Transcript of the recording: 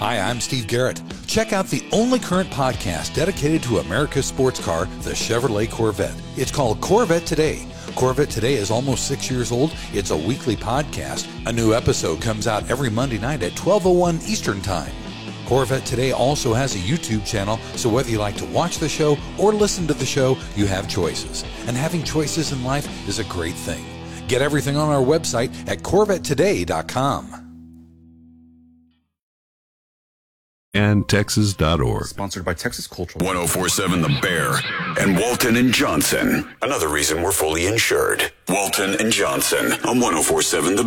Hi, I'm Steve Garrett. Check out the only current podcast dedicated to America's sports car, the Chevrolet Corvette. It's called Corvette Today. Corvette Today is almost 6 years old. It's a weekly podcast. A new episode comes out every Monday night at 12:01 Eastern Time. Corvette Today also has a YouTube channel, so whether you like to watch the show or listen to the show, you have choices. And having choices in life is a great thing. Get everything on our website at CorvetteToday.com. And Texas.org. Sponsored by Texas Cultural. 104.7 The Bear and Walton and Johnson. Another reason we're fully insured. Walton and Johnson on 104.7 The